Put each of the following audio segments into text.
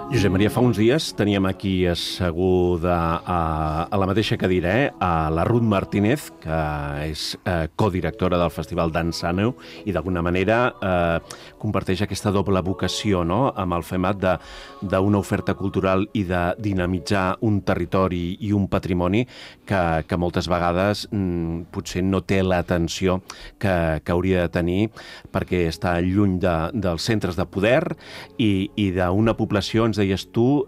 Josep Maria, fa uns dies teníem aquí asseguda a la mateixa cadira a la Ruth Martínez, que és codirectora del Festival Dansàneu i d'alguna manera comparteix aquesta doble vocació, no?, amb el FEMAT d'una oferta cultural i de dinamitzar un territori i un patrimoni que moltes vegades potser no té l'atenció que hauria de tenir perquè està lluny dels centres de poder i d'una població, ens deies tu,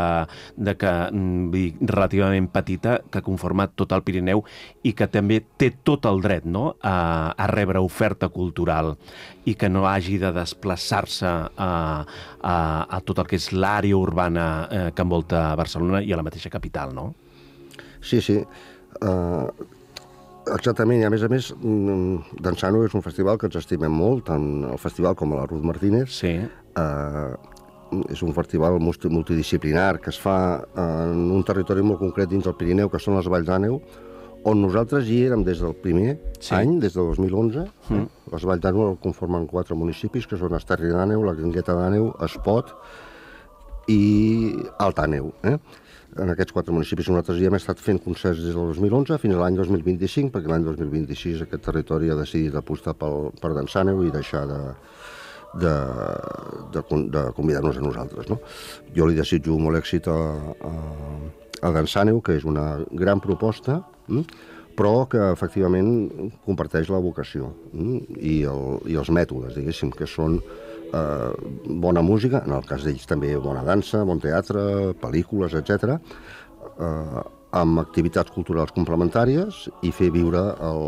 relativament petita, que conforma tot el Pirineu i que també té tot el dret, no?, a rebre oferta cultural i que no hagi de desplaçar-se a tot el que és l'àrea urbana que envolta Barcelona i a la mateixa capital, no? Sí. Exactament, i a més, Dansàneu és un festival que ens estimem molt, tant el festival com la Ruth Martínez. Sí. És un festival multidisciplinar que es fa en un territori molt concret dins del Pirineu, que són les Valls d'Àneu, on nosaltres hi érem des del primer any, des del 2011. Les Valls d'Àneu conformen 4 municipis, que són Esterri d'Àneu, la Guingueta d'Àneu, Espot i Alt Àneu. En aquests 4 municipis nosaltres hi hem estat fent concerts des del 2011 fins a l'any 2025, perquè l'any 2026 aquest territori ha decidit apostar per Dansàneu i deixar de convidar-nos a nosaltres, no? Jo li desitjo molt èxit a Dansàneu, que és una gran proposta, però que efectivament comparteix la vocació i els mètodes, diguéssim, que són bona música, en el cas d'ells també bona dansa, bon teatre, pel·lícules, etc., amb activitats culturals complementàries i fer viure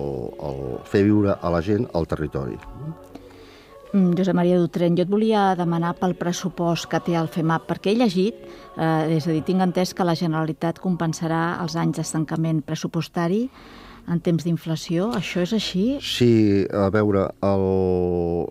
a la gent el territori. Josep Maria Dutren, jo et volia demanar pel pressupost que té el FEMAP, perquè he llegit, és a dir, tinc entès que la Generalitat compensarà els anys d'estancament pressupostari en temps d'inflació. Això és així? Sí, a veure,